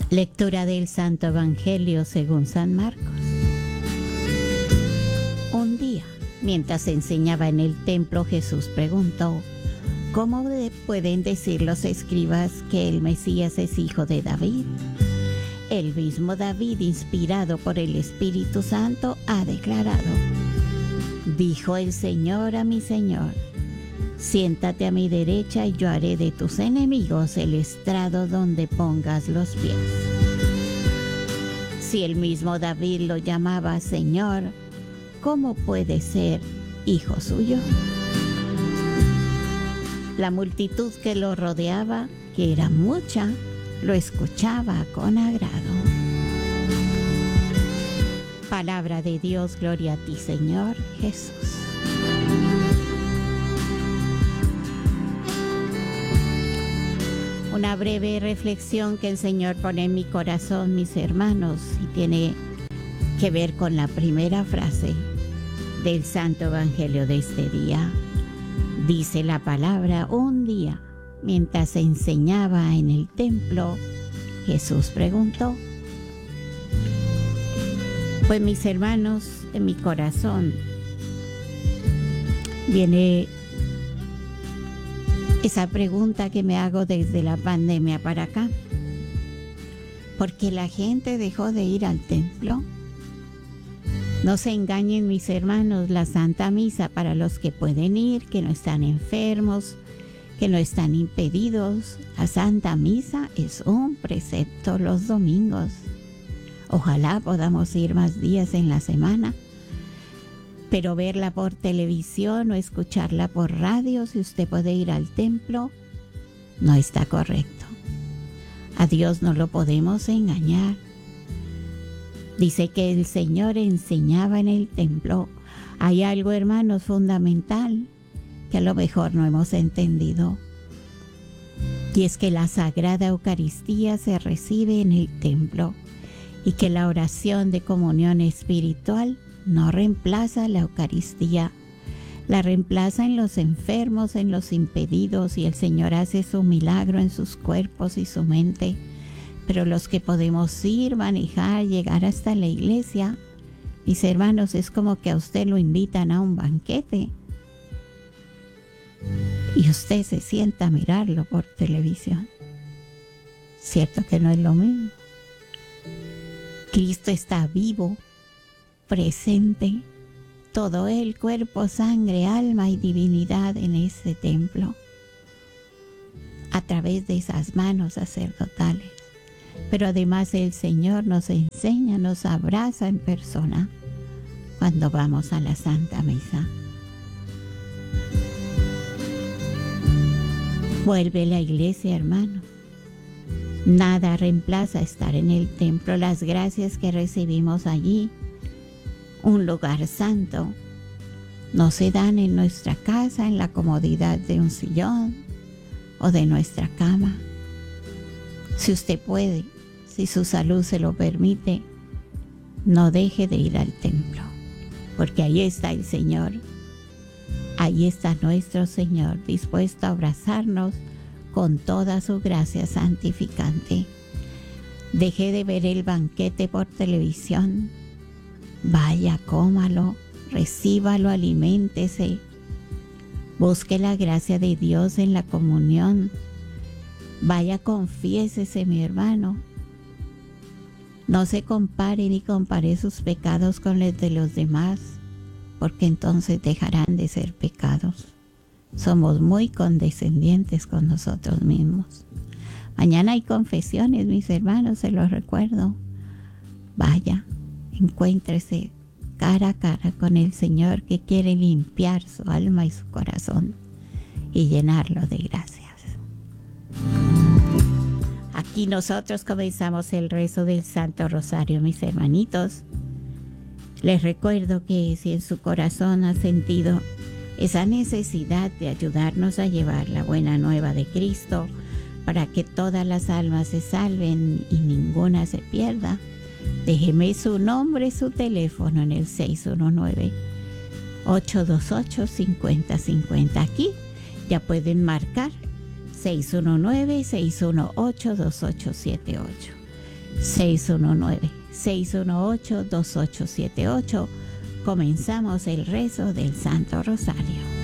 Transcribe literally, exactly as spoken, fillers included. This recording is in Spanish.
Lectura del Santo Evangelio según San Marcos. Un día, mientras enseñaba en el templo, Jesús preguntó: ¿cómo pueden decir los escribas que el Mesías es hijo de David? El mismo David, inspirado por el Espíritu Santo, ha declarado: dijo el Señor a mi Señor, siéntate a mi derecha y yo haré de tus enemigos el estrado donde pongas los pies. Si el mismo David lo llamaba Señor, ¿cómo puede ser hijo suyo? La multitud que lo rodeaba, que era mucha, lo escuchaba con agrado. Palabra de Dios, gloria a ti, Señor Jesús. Una breve reflexión que el Señor pone en mi corazón, mis hermanos, y tiene que ver con la primera frase del Santo Evangelio de este día. Dice la palabra: un día, mientras enseñaba en el templo, Jesús preguntó. Pues mis hermanos, en mi corazón viene esa pregunta que me hago desde la pandemia para acá. ¿Por qué la gente dejó de ir al templo? No se engañen, mis hermanos, la Santa Misa, para los que pueden ir, que no están enfermos, que no están impedidos, la Santa Misa es un precepto los domingos. Ojalá podamos ir más días en la semana, pero verla por televisión o escucharla por radio, si usted puede ir al templo, no está correcto. A Dios no lo podemos engañar. Dice que el Señor enseñaba en el templo. Hay algo, hermanos, fundamental que a lo mejor no hemos entendido. Y es que la Sagrada Eucaristía se recibe en el templo y que la oración de comunión espiritual no reemplaza la Eucaristía, la reemplaza en los enfermos, en los impedidos, y el Señor hace su milagro en sus cuerpos y su mente. Pero los que podemos ir, manejar, llegar hasta la iglesia, mis hermanos, es como que a usted lo invitan a un banquete y usted se sienta a mirarlo por televisión. Cierto que no es lo mismo. Cristo está vivo, presente, todo el cuerpo, sangre, alma y divinidad en ese templo, a través de esas manos sacerdotales. Pero además el Señor nos enseña, nos abraza en persona cuando vamos a la Santa Misa. Vuelve la iglesia, hermano. Nada reemplaza estar en el templo, las gracias que recibimos allí. Un lugar santo no se dan en nuestra casa, en la comodidad de un sillón o de nuestra cama. Si usted puede, si su salud se lo permite, no deje de ir al templo, porque ahí está el Señor, ahí está nuestro Señor, dispuesto a abrazarnos con toda su gracia santificante. Deje de ver el banquete por televisión. Vaya, cómalo, recíbalo, aliméntese. Busque la gracia de Dios en la comunión. Vaya, confiésese, mi hermano. No se compare ni compare sus pecados con los de los demás, porque entonces dejarán de ser pecados. Somos muy condescendientes con nosotros mismos. Mañana hay confesiones, mis hermanos, se los recuerdo. Vaya, encuéntrese cara a cara con el Señor, que quiere limpiar su alma y su corazón y llenarlo de gracias. Aquí nosotros comenzamos el rezo del Santo Rosario, mis hermanitos. Les recuerdo que si en su corazón ha sentido esa necesidad de ayudarnos a llevar la buena nueva de Cristo para que todas las almas se salven y ninguna se pierda, déjeme su nombre y su teléfono en el seis uno nueve, ocho dos ocho, cinco cero cinco cero. Aquí ya pueden marcar seis uno nueve, seis uno ocho, dos ocho siete ocho. seis uno nueve, seis uno ocho, dos ocho siete ocho. Comenzamos el rezo del Santo Rosario.